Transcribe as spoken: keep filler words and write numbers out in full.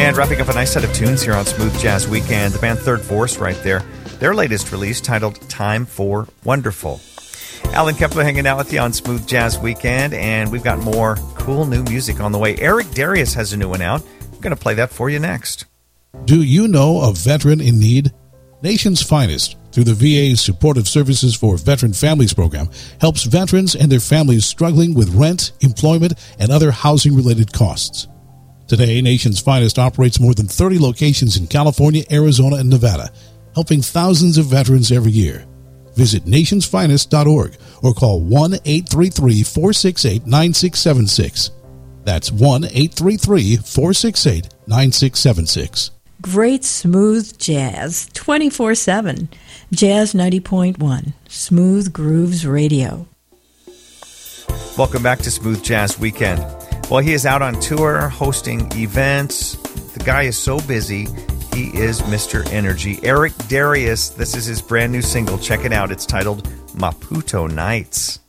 And wrapping up a nice set of tunes here on Smooth Jazz Weekend, the band Third Force right there. Their latest release titled Time for Wonderful. Alan Kepler hanging out with you on Smooth Jazz Weekend, and we've got more cool new music on the way. Eric Darius has a new one out. I'm going to play that for you next. Do you know a veteran in need? Nation's Finest, through the V A's Supportive Services for Veteran Families program, helps veterans and their families struggling with rent, employment, and other housing-related costs. Today, Nation's Finest operates more than thirty locations in California, Arizona, and Nevada, helping thousands of veterans every year. Visit nations finest dot org or call one eight three three, four six eight, nine six seven six. That's one eight three three, four six eight, nine six seven six. Great smooth jazz, twenty-four seven. Jazz ninety point one, Smooth Grooves Radio. Welcome back to Smooth Jazz Weekend. Well, he is out on tour, hosting events. The guy is so busy. He is Mister Energy. Eric Darius, this is his brand new single. Check it out. It's titled Maputo Nights.